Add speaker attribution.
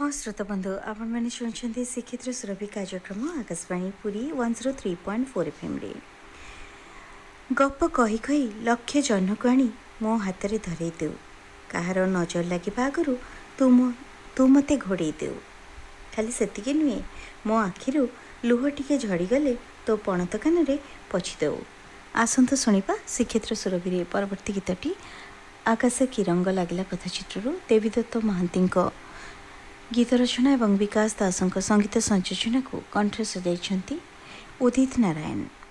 Speaker 1: हाँ श्रोता बंधु आपण मैंने शुणुंट श्रीक्षेत्र सुरभि कार्यक्रम आकाशवाणी पुरी 103.4 FM रे गप कही कही लक्ष्य जन को आनी मो हाथ में धरई देउ कहार नजर लगे आगु तू मते घोड़े देउ खाली सेतिके नुहे मो आखिरु लुह टिके झड़ीगले तो पणत कान पछिदेउ आसंत शुणा श्रीक्षेत्र सुरभि परवर्ती गीतटी आकाश की रंग लगिला कथाचित्रु देवीदत्त महांती गीत रचना और विकास दास संगीत संयोजन को कंठ सजाई उदित नारायण।